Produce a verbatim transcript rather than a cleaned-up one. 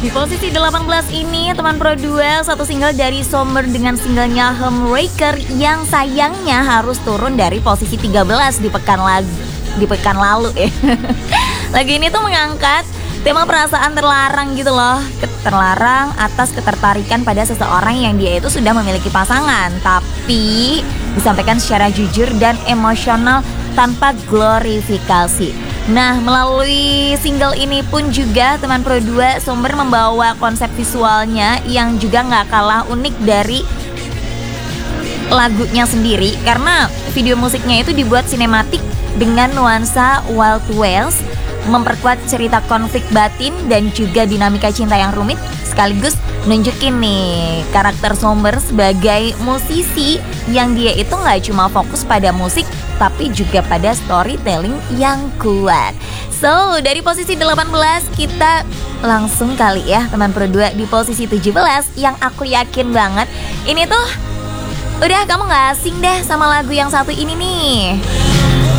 Di posisi delapan belas ini teman Pro dua, satu single dari Somber dengan singlenya Homewrecker yang sayangnya harus turun dari posisi tiga belas di pekan lagu di pekan lalu ya. Lagu ini tuh mengangkat tema perasaan terlarang gitu loh. Terlarang atas ketertarikan pada seseorang yang dia itu sudah memiliki pasangan, tapi disampaikan secara jujur dan emosional tanpa glorifikasi. Nah, melalui single ini pun juga teman Pro dua Somber membawa konsep visualnya yang juga gak kalah unik dari lagunya sendiri, karena video musiknya itu dibuat sinematik dengan nuansa Wild West, memperkuat cerita konflik batin dan juga dinamika cinta yang rumit, sekaligus nunjukin nih karakter Somber sebagai musisi yang dia itu gak cuma fokus pada musik tapi juga pada storytelling yang kuat. So, dari posisi delapan belas kita langsung kali ya teman Pro dua di posisi tujuh belas yang aku yakin banget ini tuh udah kamu gak asing deh sama lagu yang satu ini nih.